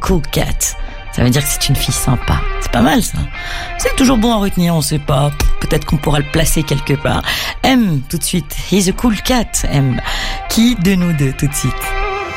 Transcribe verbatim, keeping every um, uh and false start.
cool cat. Ça veut dire que c'est une fille sympa. C'est pas mal, ça. C'est toujours bon à retenir, on sait pas. Peut-être qu'on pourra le placer quelque part. M, tout de suite. He's a cool cat, M. Qui de nous deux, tout de suite?